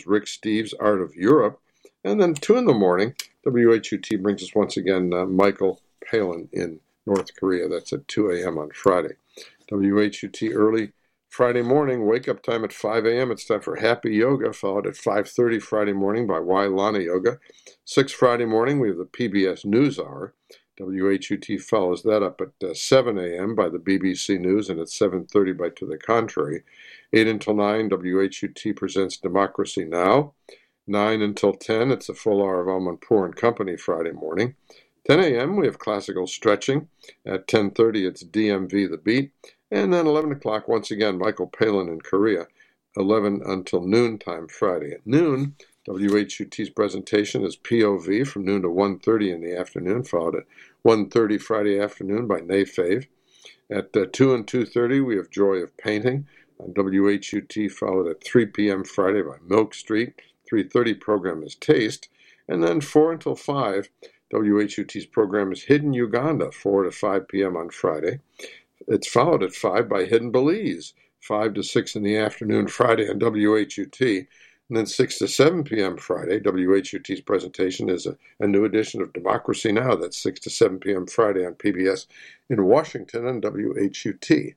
Rick Steves' Art of Europe. And then 2 in the morning, WHUT brings us once again Michael Palin in North Korea. That's at 2 a.m. on Friday. WHUT early Friday morning, wake-up time at 5 a.m. It's time for Happy Yoga, followed at 5:30 Friday morning by Lana Yoga. 6 Friday morning, we have the PBS News Hour. WHUT follows that up at 7 a.m. by the BBC News and at 7:30 by To the Contrary. 8 until 9, WHUT presents Democracy Now! 9 until 10, it's a full hour of Amanpour and Company Friday morning. 10 a.m., we have classical stretching. At 10:30, it's DMV The Beat. And then 11 o'clock, once again, Michael Palin in Korea. 11 until noontime Friday. At noon, WHUT's presentation is POV from noon to 1:30 in the afternoon, followed at 1:30 Friday afternoon by Nay Fave. At 2 and 2:30, we have Joy of Painting on WHUT, followed at 3 p.m. Friday by Milk Street. 3:30 program is Taste. And then 4 until 5, WHUT's program is Hidden Uganda, 4 to 5 p.m. on Friday. It's followed at 5 by Hidden Belize, 5 to 6 in the afternoon Friday on WHUT. And then 6 to 7 p.m. Friday, WHUT's presentation is a new edition of Democracy Now! That's 6 to 7 p.m. Friday on PBS in Washington on WHUT.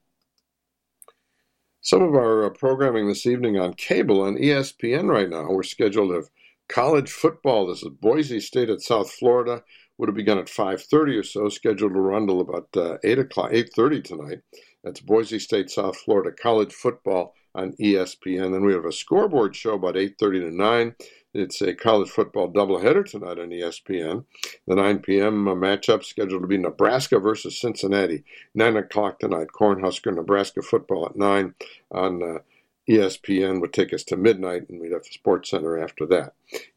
Some of our programming this evening on cable on ESPN right now. We're scheduled to have college football. This is Boise State at South Florida. Would have begun at 5:30 or so, scheduled to run till about 8:30 tonight. That's Boise State, South Florida, college football on ESPN. Then we have a scoreboard show about 8:30 to 9. It's a college football doubleheader tonight on ESPN. The 9 p.m. matchup scheduled to be Nebraska versus Cincinnati. 9 o'clock tonight, Cornhusker, Nebraska football at 9 on ESPN would take us to midnight, and we'd have the Sports Center after that.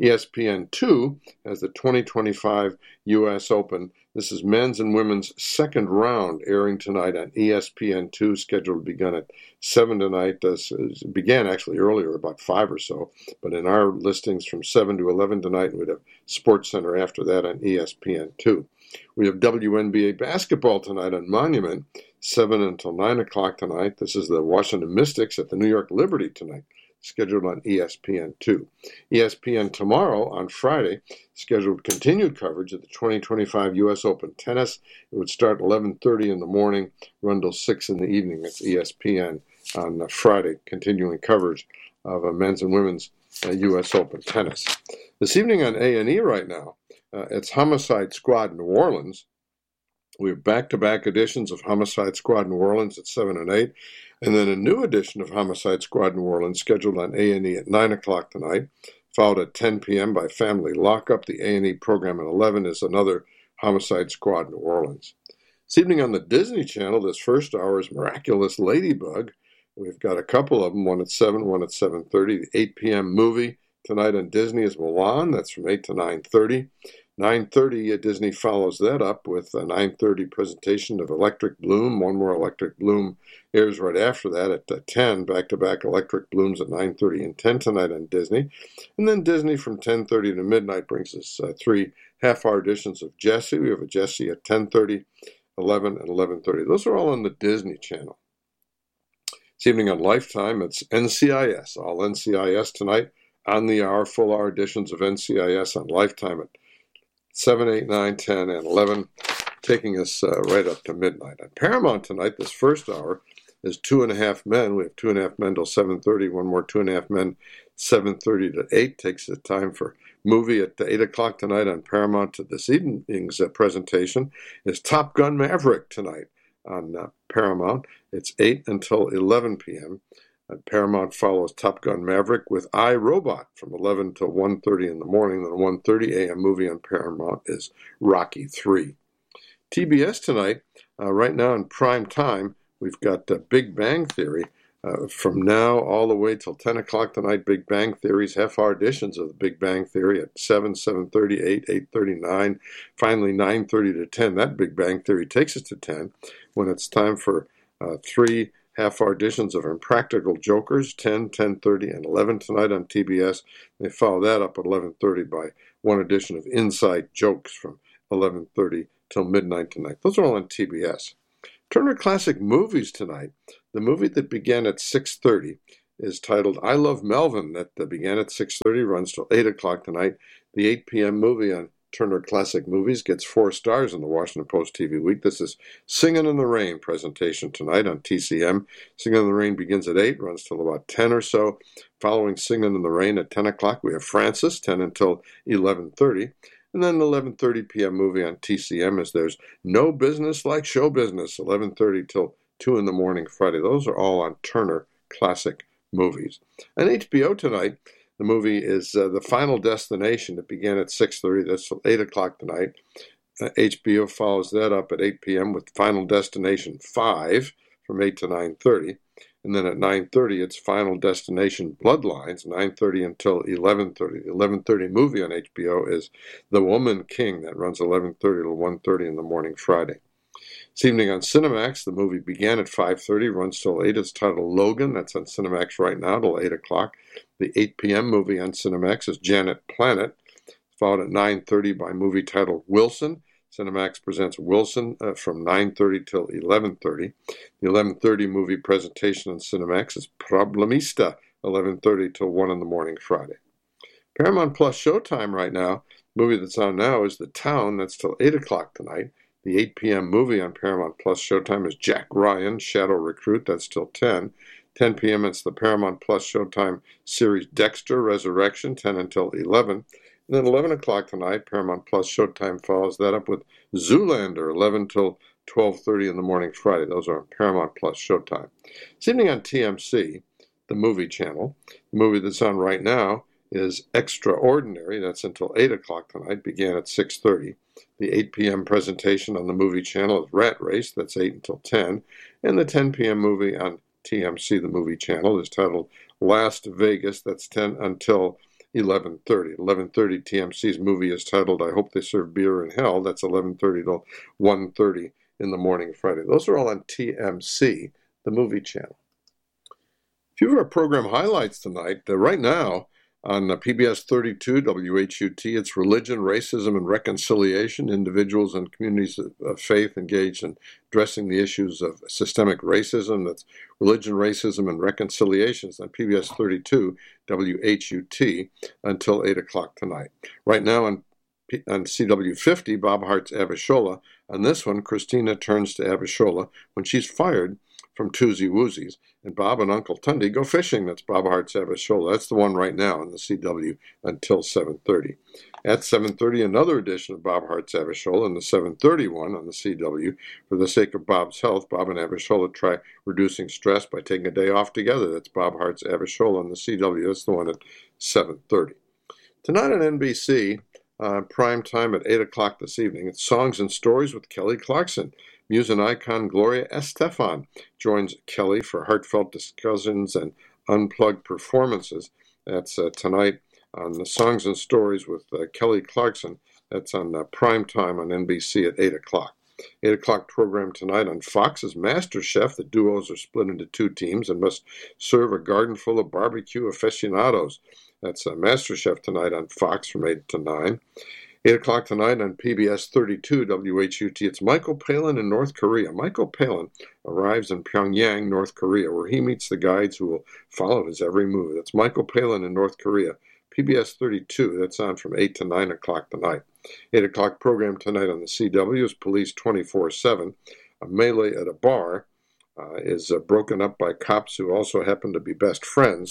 ESPN2 has the 2025 U.S. Open. This is men's and women's second round airing tonight on ESPN2, scheduled to begin at 7 tonight. It began actually earlier, about 5 or so, but in our listings from 7 to 11 tonight, and we'd have Sports Center after that on ESPN2. We have WNBA basketball tonight on Monument, 7 until 9 o'clock tonight. This is the Washington Mystics at the New York Liberty tonight, scheduled on ESPN2. ESPN tomorrow on Friday, scheduled continued coverage of the 2025 U.S. Open tennis. It would start at 11:30 in the morning, run till 6 in the evening. That's ESPN on Friday, continuing coverage of men's and women's U.S. Open tennis. This evening on A&E right now, it's Homicide Squad New Orleans. We have back-to-back editions of Homicide Squad New Orleans at 7 and 8, and then a new edition of Homicide Squad New Orleans scheduled on A&E at 9 o'clock tonight, followed at 10 p.m. by Family Lockup. The A&E program at 11 is another Homicide Squad New Orleans. This evening on the Disney Channel, this first hour is Miraculous Ladybug. We've got a couple of them, one at 7, one at 7:30. The 8 p.m. movie tonight on Disney is Mulan. That's from 8 to 9:30. 9:30, Disney follows that up with a 9:30 presentation of Electric Bloom. One more Electric Bloom airs right after that at 10. Back-to-back Electric Blooms at 9:30 and 10 tonight on Disney. And then Disney from 10:30 to midnight brings us 3 half-hour editions of Jessie. We have a Jessie at 10:30, 11, and 11:30. Those are all on the Disney Channel. This evening on Lifetime, it's NCIS. All NCIS tonight on the hour, full-hour editions of NCIS on Lifetime at 7, 8, 9, 10, and 11, taking us right up to midnight. On Paramount tonight, this first hour is 2.5 Men. We have 2.5 Men till 7:30. One more 2.5 Men, 7:30 to 8. Takes the time for movie at 8 o'clock tonight on Paramount. This evening's presentation is Top Gun Maverick tonight on Paramount. It's 8 until 11 p.m. Paramount follows Top Gun Maverick with iRobot from 11 till 1:30 in the morning. The 1:30 a.m. movie on Paramount is Rocky III. TBS tonight, right now in prime time, we've got Big Bang Theory. From now all the way till 10 o'clock tonight, Big Bang Theory's half-hour editions of the Big Bang Theory at 7, 7:30, 8, 8:30, 9, finally 9:30 to 10. That Big Bang Theory takes us to 10 when it's time for 3 half-hour editions of Impractical Jokers, 10, 10:30, and 11 tonight on TBS. They follow that up at 11:30 by one edition of Inside Jokes from 11:30 till midnight tonight. Those are all on TBS. Turner Classic Movies tonight. The movie that began at 6:30 is titled I Love Melvin. That began at 6:30, runs till 8 o'clock tonight. The 8 p.m. movie on Turner Classic Movies gets 4 stars in the Washington Post TV Week. This is Singin' in the Rain presentation tonight on TCM. Singin' in the Rain begins at 8, runs till about 10 or so. Following Singin' in the Rain at 10 o'clock, we have Francis, 10 until 11:30. And then 11:30 p.m. movie on TCM is there's No Business Like Show Business, 11:30 till 2 in the morning Friday. Those are all on Turner Classic Movies. On HBO tonight, the movie is The Final Destination. It began at 6:30. That's till 8 o'clock tonight. HBO follows that up at 8 p.m. with Final Destination 5 from 8 to 9:30. And then at 9:30, it's Final Destination Bloodlines, 9:30 until 11:30. The 11:30 movie on HBO is The Woman King. That runs 11:30 to 1:30 in the morning Friday. This evening on Cinemax, the movie began at 5:30, runs till 8. It's titled Logan. That's on Cinemax right now till 8 o'clock. The 8 p.m. movie on Cinemax is Janet Planet, followed at 9:30 by a movie titled Wilson. Cinemax presents Wilson from 9:30 till 11:30. The 11:30 movie presentation on Cinemax is Problemista, 11:30 till 1 in the morning Friday. Paramount Plus Showtime right now, the movie that's on now is The Town. That's till 8 o'clock tonight. The 8 p.m. movie on Paramount Plus Showtime is Jack Ryan, Shadow Recruit. That's till 10. 10 p.m. it's the Paramount Plus Showtime series Dexter Resurrection, 10 until 11. And then 11 o'clock tonight, Paramount Plus Showtime follows that up with Zoolander, 11 till 12:30 in the morning Friday. Those are on Paramount Plus Showtime. This evening on TMC, the movie channel, the movie that's on right now is Extraordinary. That's until 8 o'clock tonight, began at 6:30. The 8 p.m. presentation on the movie channel is Rat Race. That's 8 until 10. And the 10 p.m. movie on TMC, the movie channel, is titled Last Vegas. That's 10 until 11:30. 11:30 TMC's movie is titled I Hope They Serve Beer in Hell. That's 11:30 to 1:30 in the morning Friday. Those are all on TMC, the movie channel. A few of our program highlights tonight. Right now on PBS 32 WHUT, it's Religion, Racism, and Reconciliation. Individuals and communities of faith engaged in addressing the issues of systemic racism. That's Religion, Racism, and Reconciliations on PBS 32 WHUT until 8 o'clock tonight. Right now on CW 50, Bob Hart's Abishola. On this one, Christina turns to Abishola when she's fired from Toozy Woozies, and Bob and Uncle Tundy go fishing. That's Bob Hart's Abishola. That's the one right now on the CW until 7:30. At 7:30, another edition of Bob Hart's Abishola, and the 7:30 one on the CW. For the sake of Bob's health, Bob and Abishola try reducing stress by taking a day off together. That's Bob Hart's Abishola on the CW. That's the one at 7:30. Tonight on NBC, prime time at 8 o'clock this evening, it's Songs and Stories with Kelly Clarkson. Muse icon Gloria Estefan joins Kelly for heartfelt discussions and unplugged performances. That's tonight on the Songs and Stories with Kelly Clarkson. That's on prime time on NBC at 8 o'clock. 8 o'clock program tonight on Fox's MasterChef. The duos are split into 2 teams and must serve a garden full of barbecue aficionados. That's MasterChef tonight on Fox from 8 to 9. 8 o'clock tonight on PBS 32 WHUT, it's Michael Palin in North Korea. Michael Palin arrives in Pyongyang, North Korea, where he meets the guides who will follow his every move. That's Michael Palin in North Korea. PBS 32, that's on from 8 to 9 o'clock tonight. 8 o'clock program tonight on the CW is Police 24/7. A melee at a bar is broken up by cops who also happen to be best friends.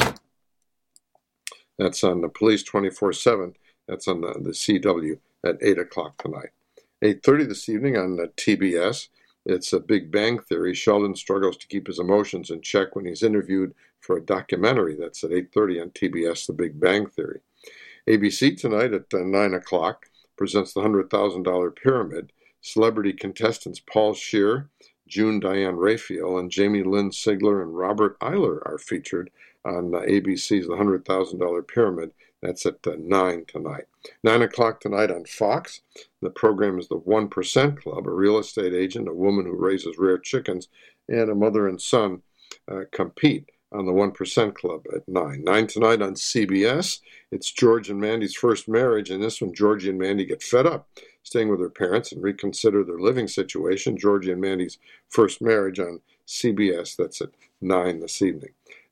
That's on the Police 24/7. That's on the CW at 8 o'clock tonight. 8:30 this evening on TBS, it's a Big Bang Theory. Sheldon struggles to keep his emotions in check when he's interviewed for a documentary. That's at 8:30 on TBS, The Big Bang Theory. ABC tonight at 9 o'clock presents the $100,000 Pyramid. Celebrity contestants Paul Scheer, June Diane Raphael, and Jamie Lynn Sigler and Robert Eiler are featured on ABC's The $100,000 Pyramid. That's at 9 tonight. 9 o'clock tonight on Fox. The program is The 1% Club. A real estate agent, a woman who raises rare chickens, and a mother and son compete on The 1% Club at 9. 9 tonight on CBS. It's George and Mandy's First Marriage. In this one, Georgie and Mandy get fed up staying with their parents and reconsider their living situation. Georgie and Mandy's First Marriage on CBS. That's at 9 this evening.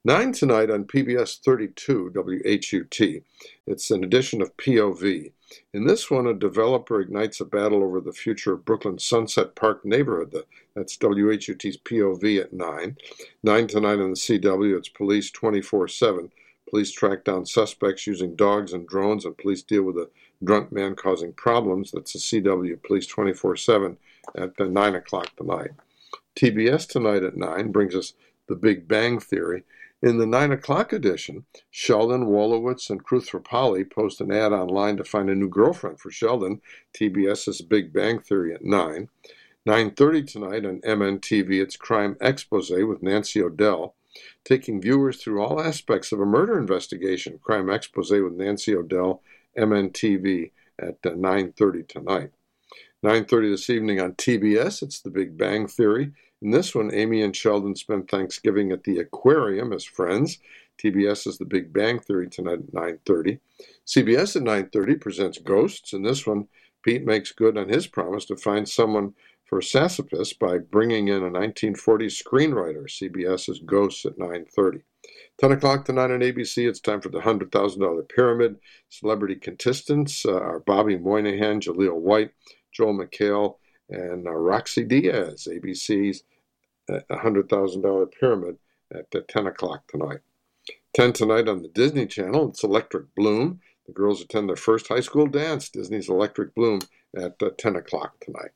9 tonight on PBS 32 WHUT. It's an edition of POV. In this one, a developer ignites a battle over the future of Brooklyn's Sunset Park neighborhood. That's WHUT's POV at 9. 9 tonight on the CW, it's Police 24/7. Police track down suspects using dogs and drones, and police deal with a drunk man causing problems. That's the CW, Police 24/7 at 9 o'clock tonight. TBS tonight at 9 brings us The Big Bang Theory. In the 9 o'clock edition, Sheldon, Wolowitz, and Kruthropali post an ad online to find a new girlfriend for Sheldon. TBS's Big Bang Theory at 9. 9:30 tonight on MNTV, it's Crime Expose with Nancy O'Dell, taking viewers through all aspects of a murder investigation. Crime Expose with Nancy O'Dell, MNTV at 9:30 tonight. 9:30 this evening on TBS, it's The Big Bang Theory. In this one, Amy and Sheldon spend Thanksgiving at the aquarium as friends. TBS is The Big Bang Theory tonight at 9:30. CBS at 9:30 presents Ghosts. In this one, Pete makes good on his promise to find someone for Sassafras by bringing in a 1940s screenwriter. CBS is Ghosts at 9:30. 10 o'clock tonight on ABC, it's time for the $100,000 Pyramid. Celebrity contestants are Bobby Moynihan, Jaleel White, Joel McHale, and Roxy Diaz. ABC's $100,000 Pyramid at 10 o'clock tonight. 10 tonight on the Disney Channel, it's Electric Bloom. The girls attend their first high school dance, Disney's Electric Bloom, at 10 o'clock tonight.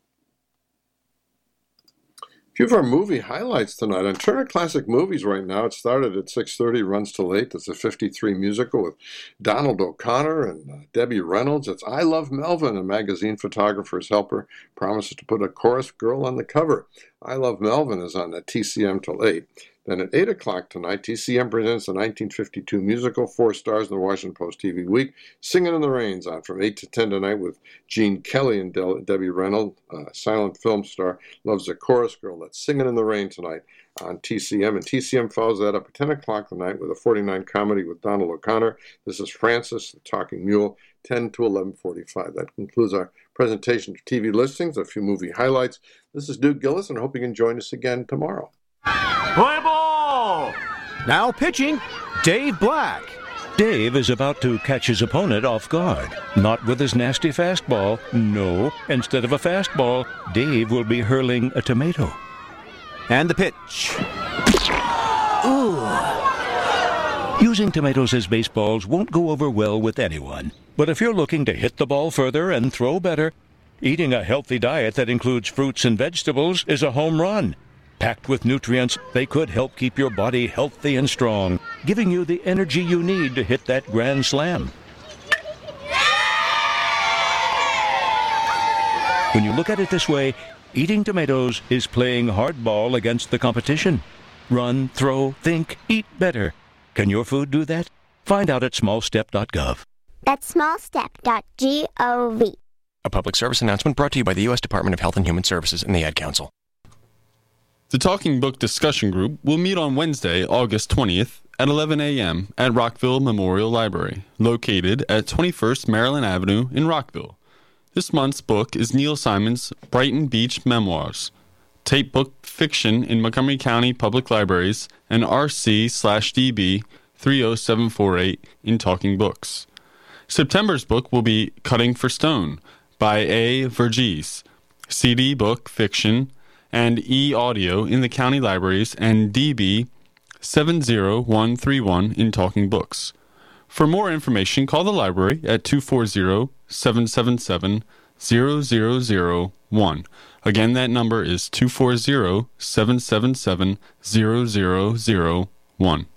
A few of our movie highlights tonight. On Turner Classic Movies right now, it started at 6:30, runs till 8. It's a 53 musical with Donald O'Connor and Debbie Reynolds. It's I Love Melvin, a magazine photographer's helper promises to put a chorus girl on the cover. I Love Melvin is on at TCM till 8. Then at 8 o'clock tonight, TCM presents the 1952 musical, 4 stars in the Washington Post TV Week. Singing in the Rain's on from 8 to 10 tonight with Gene Kelly and Debbie Reynolds, silent film star, loves a chorus girl. That's Singing in the Rain tonight on TCM. And TCM follows that up at 10 o'clock tonight with a 49 comedy with Donald O'Connor. This is Francis, the Talking Mule, 10 to 11:45. That concludes our presentation of TV listings, a few movie highlights. This is Duke Gillis, and I hope you can join us again tomorrow. Play ball! Now pitching, Dave Black. Dave is about to catch his opponent off guard. Not with his nasty fastball. No, instead of a fastball, Dave will be hurling a tomato. And the pitch. Ooh. Using tomatoes as baseballs won't go over well with anyone. But if you're looking to hit the ball further and throw better, eating a healthy diet that includes fruits and vegetables is a home run. Packed with nutrients, they could help keep your body healthy and strong, giving you the energy you need to hit that grand slam. When you look at it this way, eating tomatoes is playing hardball against the competition. Run, throw, think, eat better. Can your food do that? Find out at smallstep.gov. That's smallstep.gov. A public service announcement brought to you by the U.S. Department of Health and Human Services and the Ad Council. The Talking Book Discussion Group will meet on Wednesday, August 20th at 11 a.m. at Rockville Memorial Library, located at 21st Maryland Avenue in Rockville. This month's book is Neil Simon's Brighton Beach Memoirs, tape book fiction in Montgomery County Public Libraries, and RC/DB 30748 in Talking Books. September's book will be Cutting for Stone by A. Verghese, CD book fiction and e-audio in the county libraries, and DB 70131 in Talking Books. For more information, call the library at 240-777-0001. Again, that number is 240-777-0001.